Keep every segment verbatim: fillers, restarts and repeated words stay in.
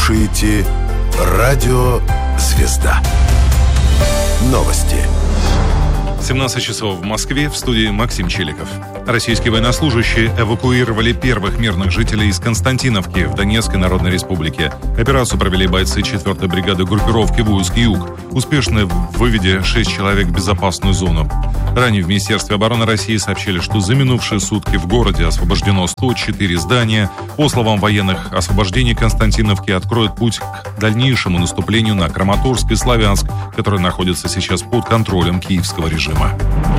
слушаете Радио «Звезда». Новости. семнадцать часов в Москве, в студии Максим Челиков. Российские военнослужащие эвакуировали первых мирных жителей из Константиновки в Донецкой Народной Республике. Операцию провели бойцы четвёртой бригады группировки войск «Юг», успешно выведя шесть человек в безопасную зону. Ранее в Министерстве обороны России сообщили, что за минувшие сутки в городе освобождено сто четыре здания. По словам военных, освобождение Константиновки откроет путь к дальнейшему наступлению на Краматорск и Славянск, которые находятся сейчас под контролем киевского режима.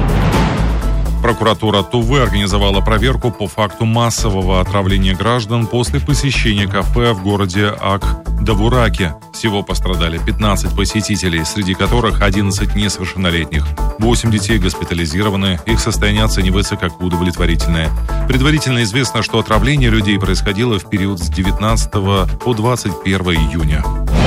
Прокуратура Тувы организовала проверку по факту массового отравления граждан после посещения кафе в городе Ак-Довураке. Всего пострадали пятнадцать посетителей, среди которых одиннадцать несовершеннолетних. восемь детей госпитализированы, их состояние оценивается как удовлетворительное. Предварительно известно, что отравление людей происходило в период с девятнадцатого по двадцать первое июня.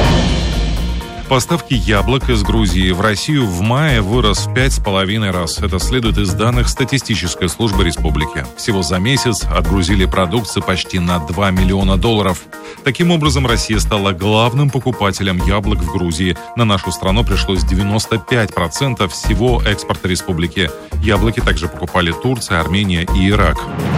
Поставки яблок из Грузии в Россию в мае вырос в пять с половиной раз. Это следует из данных статистической службы республики. Всего за месяц отгрузили продукции почти на два миллиона долларов. Таким образом, Россия стала главным покупателем яблок в Грузии. На нашу страну пришлось девяносто пять процентов всего экспорта республики. Яблоки также покупали Турция, Армения и Ирак.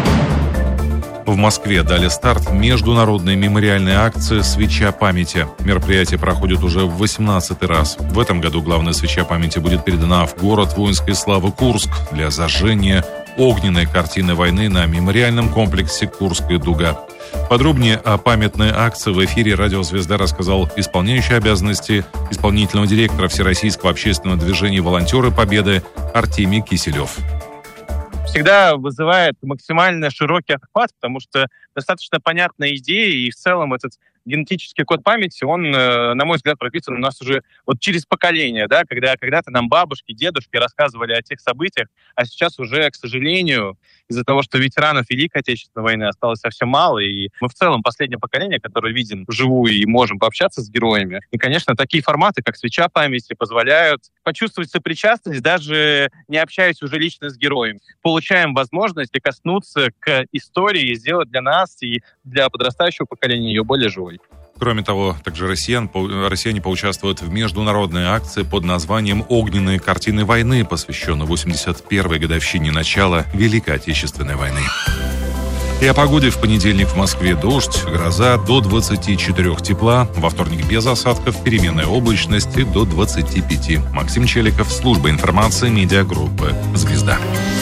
В Москве дали старт международной мемориальной акции «Свеча памяти». Мероприятие проходит уже в восемнадцатый раз. В этом году главная свеча памяти будет передана в город воинской славы Курск для зажжения огненной картины войны на мемориальном комплексе «Курская дуга». Подробнее о памятной акции в эфире «Радио Звезда» рассказал исполняющий обязанности исполнительного директора Всероссийского общественного движения «Волонтеры Победы» Артемий Киселев. Всегда вызывает максимально широкий охват, потому что достаточно понятная идея, и в целом этот генетический код памяти, он, на мой взгляд, прописан у нас уже вот через поколение, да, когда когда-то нам бабушки, дедушки рассказывали о тех событиях, а сейчас уже, к сожалению, из-за того, что ветеранов Великой Отечественной войны осталось совсем мало, и мы в целом последнее поколение, которое видим вживую и можем пообщаться с героями. И, конечно, такие форматы, как «Свеча памяти», позволяют почувствовать сопричастность, даже не общаясь уже лично с героем. Получаем возможность коснуться к истории и сделать для нас и для подрастающего поколения ее более живой. Кроме того, также россиян, россияне поучаствуют в международной акции под названием «Огненные картины войны», посвященной восемьдесят первой годовщине начала Великой Отечественной войны. И о погоде: в понедельник в Москве дождь, гроза, до двадцати четырёх тепла, во вторник без осадков, переменная облачность до двадцати пяти. Максим Челиков, служба информации медиагруппы «Звезда».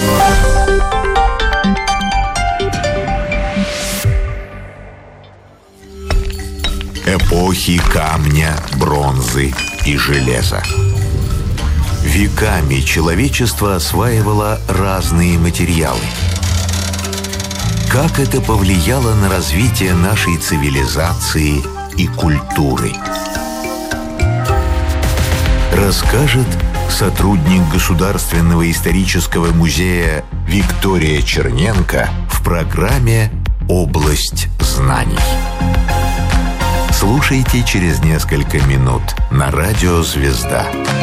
Эпохи камня, бронзы и железа. Веками человечество осваивало разные материалы. Как это повлияло на развитие нашей цивилизации и культуры? Расскажет сотрудник Государственного исторического музея Виктория Черненко в программе «Область знаний». Слушайте через несколько минут на радио «Звезда».